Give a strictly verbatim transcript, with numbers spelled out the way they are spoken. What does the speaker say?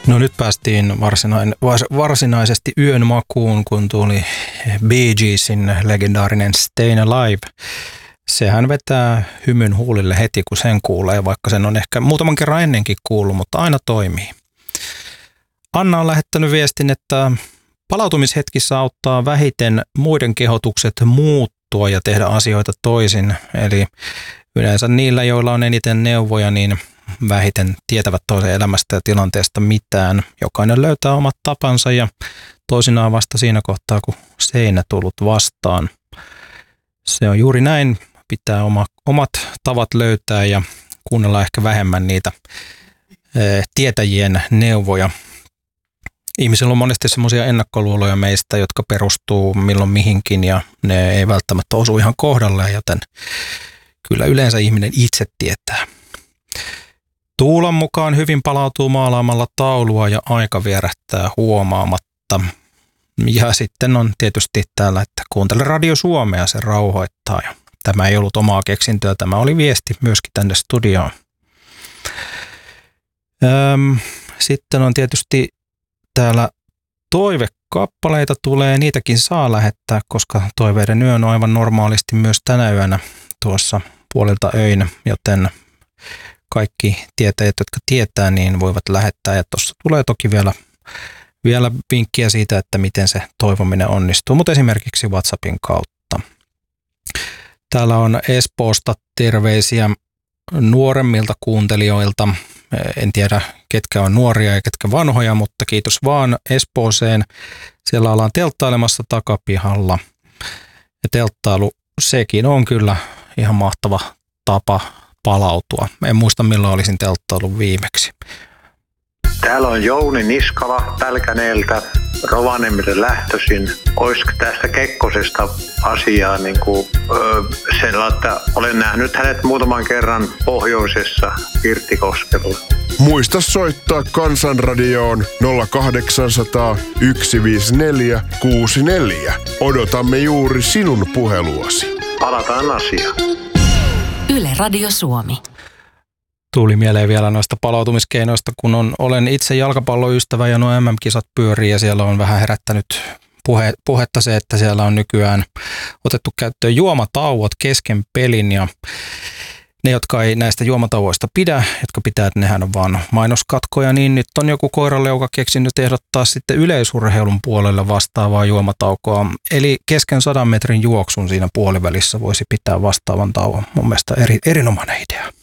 No nyt päästiin varsinain, varsinaisesti yön makuun, kun tuli Bee Geesin legendaarinen Stayin' Alive. Sehän vetää hymyn huulille heti, kun sen kuulee, vaikka sen on ehkä muutaman kerran ennenkin kuullut, mutta aina toimii. Anna on lähettänyt viestin, että palautumishetkissä auttaa vähiten muiden kehotukset muuttua ja tehdä asioita toisin. Eli yleensä niillä, joilla on eniten neuvoja, niin vähiten tietävät toisen elämästä ja tilanteesta mitään. Jokainen löytää omat tapansa ja toisinaan vasta siinä kohtaa, kun seinä tullut vastaan. Se on juuri näin. Pitää oma, omat tavat löytää ja kuunnella ehkä vähemmän niitä e, tietäjien neuvoja. Ihmisillä on monesti semmoisia ennakkoluuloja meistä, jotka perustuu milloin mihinkin ja ne ei välttämättä osu ihan kohdalleen, joten kyllä yleensä ihminen itse tietää. Tuulan mukaan hyvin palautuu maalaamalla taulua ja aika vierähtää huomaamatta. Ja sitten on tietysti täällä, että kuuntele Radio Suomea, se rauhoittaa. Ja tämä ei ollut omaa keksintöä, tämä oli viesti myöskin tänne studioon. Öm, sitten on tietysti täällä toivekappaleita tulee, niitäkin saa lähettää, koska toiveiden yö on aivan normaalisti myös tänä yönä tuossa puolilta öinä, joten kaikki tietäjät, jotka tietää, niin voivat lähettää. Ja tuossa tulee toki vielä, vielä vinkkiä siitä, että miten se toivominen onnistuu, mutta esimerkiksi WhatsAppin kautta. Täällä on Espoosta terveisiä nuoremmilta kuuntelijoilta. En tiedä, ketkä on nuoria ja ketkä vanhoja, mutta kiitos vaan Espooseen. Siellä ollaan telttailemassa takapihalla. Ja telttailu, sekin on kyllä ihan mahtava tapa palautua. En muista, milloin olisin telttaillut viimeksi. Täällä on Jouni Niskala Pälkäneeltä, Rovaniemelle lähtöisin. Olisiko tästä Kekkosesta asiaa niin kuin, öö, sellainen, että olen nähnyt hänet muutaman kerran pohjoisessa Pirttikoskella. Muista soittaa Kansanradioon nolla kahdeksansataa yksi viisi neljä kuusi neljä. Odotamme juuri sinun puheluasi. Palataan asiaan. Yle Radio Suomi. Tuli mieleen vielä noista palautumiskeinoista, kun on, olen itse jalkapalloystävä ja nuo M M-kisat pyörii ja siellä on vähän herättänyt puhe, puhetta se, että siellä on nykyään otettu käyttöön juomatauot kesken pelin ja ne, jotka ei näistä juomatauoista pidä, jotka pitää, että nehän on vaan mainoskatkoja, niin nyt on joku koiraleuka keksinyt ehdottaa sitten yleisurheilun puolelle vastaavaa juomataukoa. Eli kesken sadan metrin juoksun siinä puolivälissä voisi pitää vastaavan tauon. Mun mielestä eri, erinomainen idea.